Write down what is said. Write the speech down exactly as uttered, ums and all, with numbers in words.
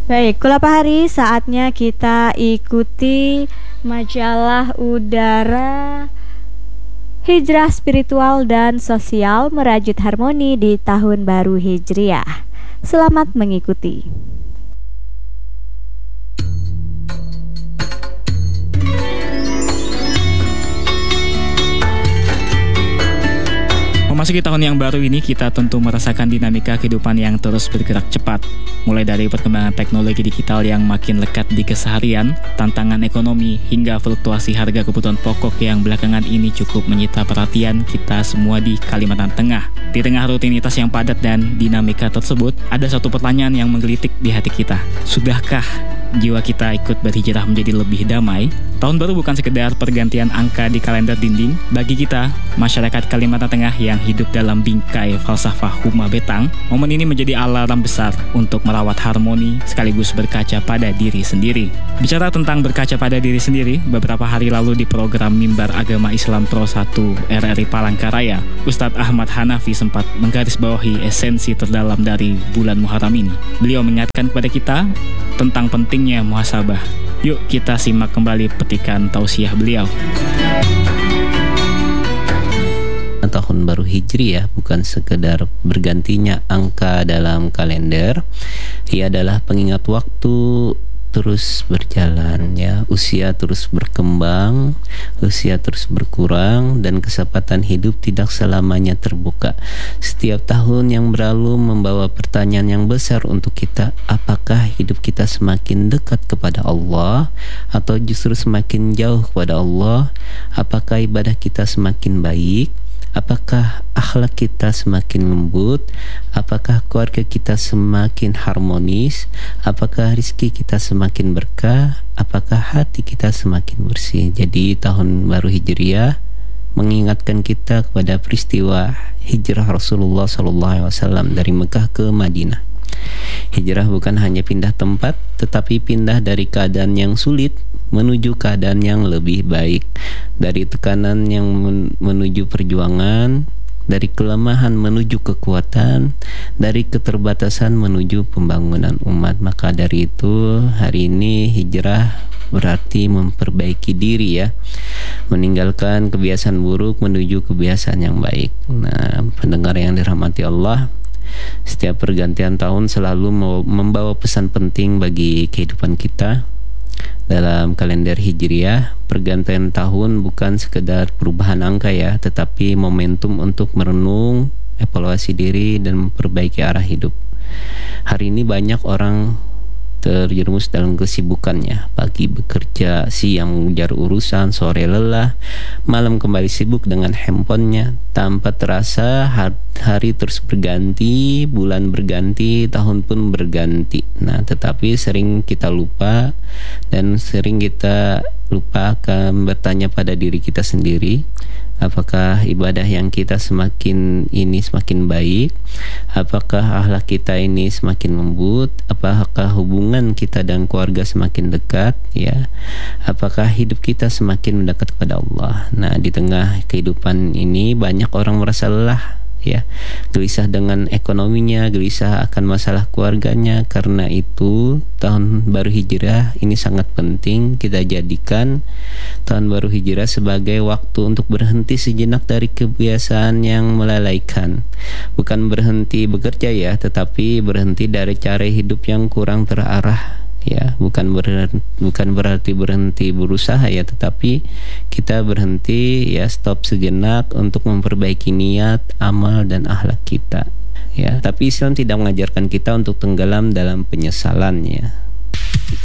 Baik, Kula Pahari, saatnya kita ikuti majalah udara Hijrah Spiritual dan Sosial Merajut Harmoni di Tahun Baru Hijriah. Selamat mengikuti. Memasuki tahun yang baru ini, kita tentu merasakan dinamika kehidupan yang terus bergerak cepat. Mulai dari perkembangan teknologi digital yang makin lekat di keseharian, tantangan ekonomi, hingga fluktuasi harga kebutuhan pokok yang belakangan ini cukup menyita perhatian kita semua di Kalimantan Tengah. Di tengah rutinitas yang padat dan dinamika tersebut, ada satu pertanyaan yang menggelitik di hati kita. Sudahkah jiwa kita ikut berhijrah menjadi lebih damai? Tahun baru bukan sekedar pergantian angka di kalender dinding. Bagi kita, masyarakat Kalimantan Tengah yang hidup dalam bingkai falsafah Huma Betang, momen ini menjadi alarm besar untuk merawat harmoni sekaligus berkaca pada diri sendiri. Bicara tentang berkaca pada diri sendiri, beberapa hari lalu di program Mimbar Agama Islam Pro satu R R I Palangkaraya, Ustadz Ahmad Hanafi sempat menggarisbawahi esensi terdalam dari bulan Muharram ini. Beliau mengingatkan kepada kita tentang pentingnya muhasabah. Yuk kita simak kembali petikan tausiah beliau. Tahun baru Hijriah bukan sekedar bergantinya angka dalam kalender. Ia adalah pengingat waktu terus berjalan, ya, usia terus berkembang, usia terus berkurang, dan kesempatan hidup tidak selamanya terbuka. Setiap tahun yang berlalu membawa pertanyaan yang besar untuk kita. Apakah hidup kita semakin dekat kepada Allah atau justru semakin jauh kepada Allah? Apakah ibadah kita semakin baik? Apakah akhlak kita semakin lembut? Apakah keluarga kita semakin harmonis? Apakah rezeki kita semakin berkah? Apakah hati kita semakin bersih? Jadi tahun baru Hijriah mengingatkan kita kepada peristiwa hijrah Rasulullah shallallahu alaihi wasallam dari Mekah ke Madinah. Hijrah bukan hanya pindah tempat, tetapi pindah dari keadaan yang sulit menuju keadaan yang lebih baik, dari tekanan yang menuju perjuangan, dari kelemahan menuju kekuatan, dari keterbatasan menuju pembangunan umat. Maka dari itu hari ini hijrah berarti memperbaiki diri, ya, meninggalkan kebiasaan buruk menuju kebiasaan yang baik. Nah, pendengar yang dirahmati Allah, setiap pergantian tahun selalu membawa pesan penting bagi kehidupan kita. Dalam kalender Hijriah, pergantian tahun bukan sekedar perubahan angka, ya, tetapi momentum untuk merenung, evaluasi diri, dan memperbaiki arah hidup. Hari ini banyak orang terjerumus dalam kesibukannya. Pagi bekerja, siang mengejar urusan, sore lelah, malam kembali sibuk dengan handphonenya. Tanpa terasa hari terus berganti, bulan berganti, tahun pun berganti. Nah, tetapi sering kita lupa dan sering kita lupa akan bertanya pada diri kita sendiri. Apakah ibadah yang kita semakin ini semakin baik? Apakah akhlak kita ini semakin lembut? Apakah hubungan kita dan keluarga semakin dekat? Ya, apakah hidup kita semakin mendekat kepada Allah? Nah, di tengah kehidupan ini banyak orang merasa lelah, ya, gelisah dengan ekonominya, gelisah akan masalah keluarganya. Karena itu tahun baru Hijriah ini sangat penting kita jadikan tahun baru Hijriah sebagai waktu untuk berhenti sejenak dari kebiasaan yang melalaikan. Bukan berhenti bekerja, ya, tetapi berhenti dari cara hidup yang kurang terarah, ya. Bukan berhenti, bukan berarti berhenti berusaha, ya, tetapi kita berhenti, ya, stop sejenak untuk memperbaiki niat, amal, dan akhlak kita, ya. Tapi Islam tidak mengajarkan kita untuk tenggelam dalam penyesalan, ya.